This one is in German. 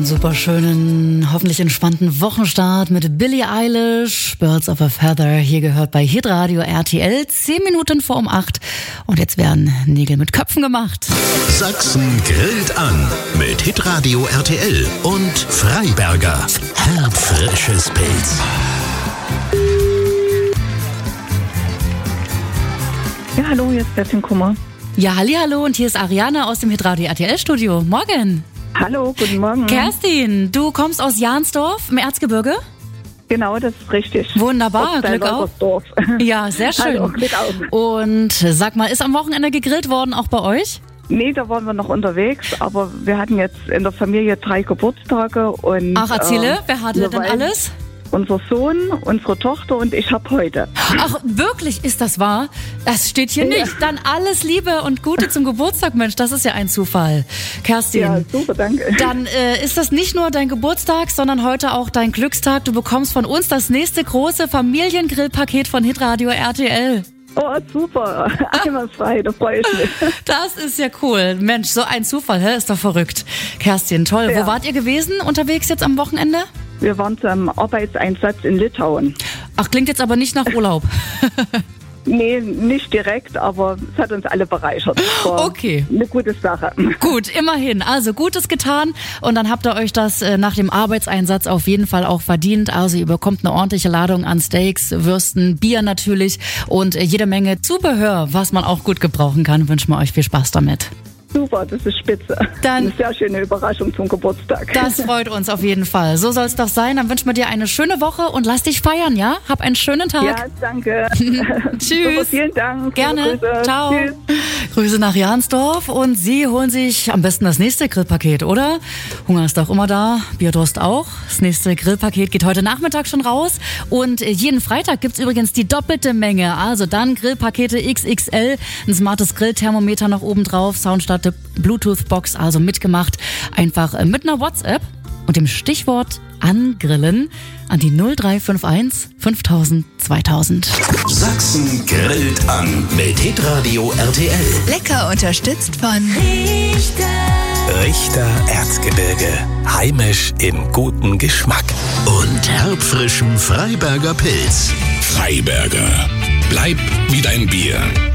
Einen super schönen, hoffentlich entspannten Wochenstart mit Billie Eilish, Birds of a Feather, hier gehört bei Hitradio RTL, 10 Minuten vor um 8. Und jetzt werden Nägel mit Köpfen gemacht. Sachsen grillt an mit Hitradio RTL und Freiberger. Herbfrisches Pilz. Ja, hallo, hier ist Kerstin Kummer. Ja, hallihallo, und hier ist Ariane aus dem Hitradio RTL-Studio. Morgen. Hallo, guten Morgen. Kerstin, du kommst aus Jahnsdorf im Erzgebirge? Genau, das ist richtig. Wunderbar, Glück auf. Ja, sehr schön. Hallo, Glück auf. Und sag mal, ist am Wochenende gegrillt worden, auch bei euch? Nee, da waren wir noch unterwegs, aber wir hatten jetzt in der Familie 3 Geburtstage. Und, Ach, erzähle, wer hatte denn alles? Unser Sohn, unsere Tochter und ich habe heute. Ach, wirklich, ist das wahr? Das steht hier nicht. Dann alles Liebe und Gute zum Geburtstag, Mensch, das ist ja ein Zufall. Kerstin, Ja, super, danke. dann ist das nicht nur dein Geburtstag, sondern heute auch dein Glückstag. Du bekommst von uns das nächste große Familiengrillpaket von Hitradio RTL. Oh, super. Einwandfrei, da freue ich mich. Das ist ja cool. Mensch, so ein Zufall, hä? Ist doch verrückt. Kerstin, toll. Ja. Wo wart ihr gewesen unterwegs jetzt am Wochenende? Wir waren zum Arbeitseinsatz in Litauen. Ach, klingt jetzt aber nicht nach Urlaub. Nee, nicht direkt, aber es hat uns alle bereichert. Das war Okay. Eine gute Sache. Gut, immerhin. Also Gutes getan und dann habt ihr euch das nach dem Arbeitseinsatz auf jeden Fall auch verdient. Also ihr bekommt eine ordentliche Ladung an Steaks, Würsten, Bier natürlich und jede Menge Zubehör, was man auch gut gebrauchen kann. Wünschen wir euch viel Spaß damit. Super, das ist spitze. Dann- Eine sehr schöne Überraschung zum Geburtstag. Das freut uns auf jeden Fall. So soll es doch sein. Dann wünschen wir dir eine schöne Woche und lass dich feiern, ja? Hab einen schönen Tag. Ja, danke. Tschüss. Super, vielen Dank. Gerne. Liebe Grüße. Ciao. Tschüss. Grüße nach Jahnsdorf und Sie holen sich am besten das nächste Grillpaket, oder? Hunger ist doch immer da, Bierdurst auch. Das nächste Grillpaket geht heute Nachmittag schon raus und jeden Freitag gibt's übrigens die doppelte Menge. Also dann Grillpakete XXL, ein smartes Grillthermometer noch oben drauf, Soundstadt, Bluetooth-Box, also mitgemacht. Einfach mit einer WhatsApp und dem Stichwort angrillen an die 0351 5000 2000. Sachsen grillt an mit Hitradio RTL. Lecker unterstützt von Richter Erzgebirge. Heimisch im guten Geschmack. Und herbfrischem Freiberger Pilz. Freiberger. Bleib wie dein Bier.